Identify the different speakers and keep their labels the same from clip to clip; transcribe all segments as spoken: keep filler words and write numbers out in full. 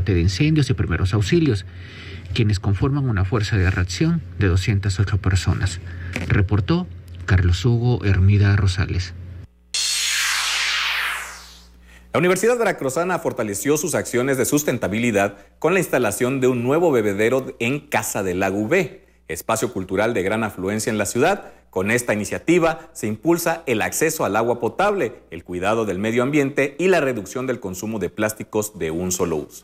Speaker 1: combate de incendios y primeros auxilios, quienes conforman una fuerza de reacción de doscientas ocho personas. Reportó Carlos Hugo Hermida Rosales.
Speaker 2: La Universidad Veracruzana fortaleció sus acciones de sustentabilidad con la instalación de un nuevo bebedero en Casa del Lago V, espacio cultural de gran afluencia en la ciudad. Con esta iniciativa se impulsa el acceso al agua potable, el cuidado del medio ambiente y la reducción del consumo de plásticos de un solo uso.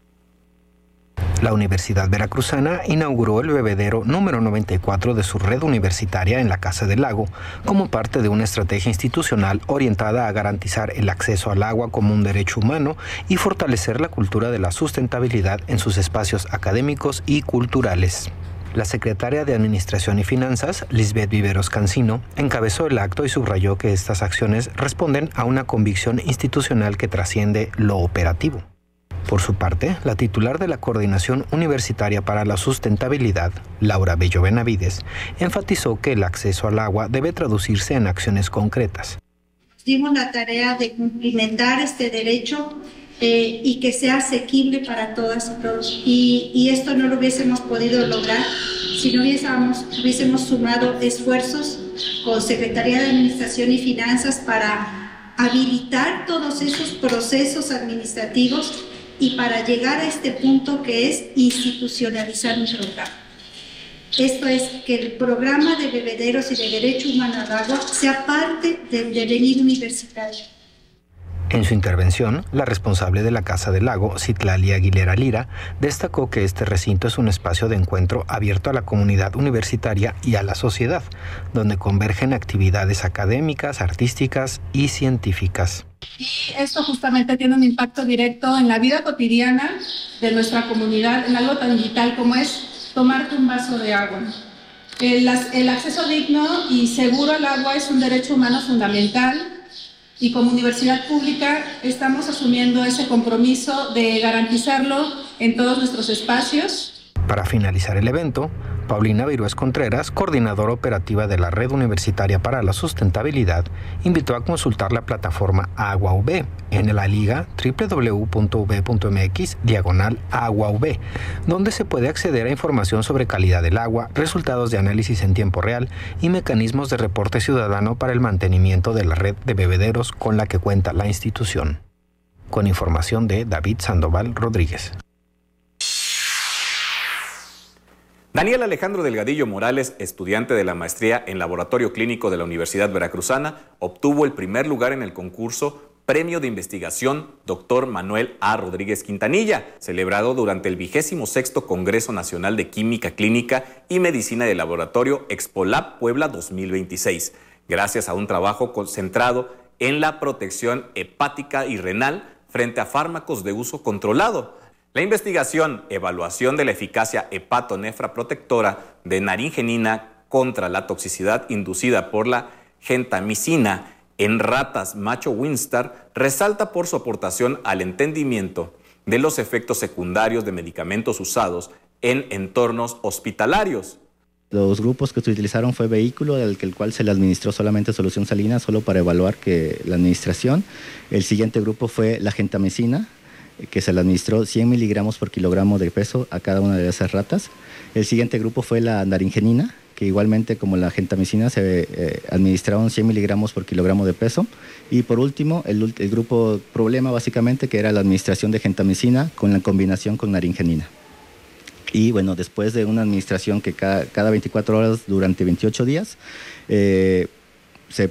Speaker 3: La Universidad Veracruzana inauguró el bebedero número noventa y cuatro de su red universitaria en la Casa del Lago, como parte de una estrategia institucional orientada a garantizar el acceso al agua como un derecho humano y fortalecer la cultura de la sustentabilidad en sus espacios académicos y culturales. La secretaria de Administración y Finanzas, Lisbeth Viveros Cancino, encabezó el acto y subrayó que estas acciones responden a una convicción institucional que trasciende lo operativo. Por su parte, la titular de la Coordinación Universitaria para la Sustentabilidad, Laura Bello Benavides, enfatizó que el acceso al agua debe traducirse en acciones concretas.
Speaker 4: Dimos la tarea de cumplimentar este derecho eh, y que sea asequible para todas y todos. Y, y esto no lo hubiésemos podido lograr si no hubiésemos, hubiésemos sumado esfuerzos con Secretaría de Administración y Finanzas para habilitar todos esos procesos administrativos y para llegar a este punto que es institucionalizar un programa. Esto es que el programa de bebederos y de derecho humano al agua sea parte del devenir universitario.
Speaker 3: En su intervención, la responsable de la Casa del Lago, Citlali Aguilera Lira, destacó que este recinto es un espacio de encuentro abierto a la comunidad universitaria y a la sociedad, donde convergen actividades académicas, artísticas y científicas.
Speaker 5: Y esto justamente tiene un impacto directo en la vida cotidiana de nuestra comunidad, en algo tan vital como es tomarte un vaso de agua. El, el acceso digno y seguro al agua es un derecho humano fundamental y como universidad pública estamos asumiendo ese compromiso de garantizarlo en todos nuestros espacios.
Speaker 3: Para finalizar el evento, Paulina Virués Contreras, coordinadora operativa de la Red Universitaria para la Sustentabilidad, invitó a consultar la plataforma Agua U V en la liga doble u doble u doble u punto u v punto m x diagonal Agua U V, donde se puede acceder a información sobre calidad del agua, resultados de análisis en tiempo real y mecanismos de reporte ciudadano para el mantenimiento de la red de bebederos con la que cuenta la institución. Con información de David Sandoval Rodríguez.
Speaker 2: Daniel Alejandro Delgadillo Morales, estudiante de la maestría en Laboratorio Clínico de la Universidad Veracruzana, obtuvo el primer lugar en el concurso Premio de Investigación Doctor Manuel A. Rodríguez Quintanilla, celebrado durante el vigésimo sexto Congreso Nacional de Química Clínica y Medicina de Laboratorio ExpoLab Puebla dos mil veintiséis, gracias a un trabajo concentrado en la protección hepática y renal frente a fármacos de uso controlado. La investigación, evaluación de la eficacia hepatonefra-protectora de naringenina contra la toxicidad inducida por la gentamicina en ratas macho Winstar resalta por su aportación al entendimiento de los efectos secundarios de medicamentos usados en entornos hospitalarios.
Speaker 6: Los grupos que se utilizaron fue vehículo, al el cual se le administró solamente solución salina, solo para evaluar que la administración. El siguiente grupo fue la gentamicina, que se le administró cien miligramos por kilogramo de peso a cada una de esas ratas. El siguiente grupo fue la naringenina, que igualmente como la gentamicina se eh, administraron cien miligramos por kilogramo de peso. Y por último, el, el grupo problema básicamente, que era la administración de gentamicina con la combinación con naringenina. Y bueno, después de una administración que cada, cada veinticuatro horas durante veintiocho días, eh, se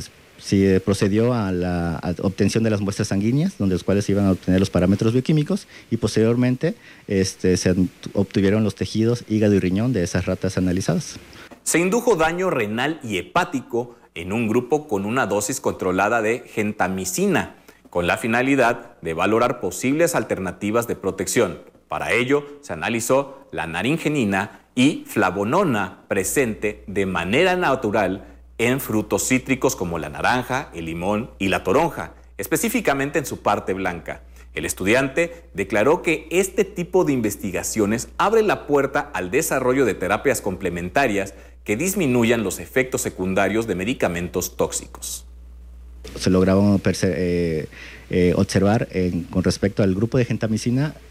Speaker 6: se procedió a la a obtención de las muestras sanguíneas, donde los cuales se iban a obtener los parámetros bioquímicos, y posteriormente este, se obtuvieron los tejidos hígado y riñón de esas ratas analizadas.
Speaker 2: Se indujo daño renal y hepático en un grupo con una dosis controlada de gentamicina, con la finalidad de valorar posibles alternativas de protección. Para ello, se analizó la naringenina y flavonona presente de manera natural en frutos cítricos como la naranja, el limón y la toronja, específicamente en su parte blanca. El estudiante declaró que este tipo de investigaciones abre la puerta al desarrollo de terapias complementarias que disminuyan los efectos secundarios de medicamentos tóxicos.
Speaker 6: Se lograron eh, eh, observar en, con respecto al grupo de gentamicina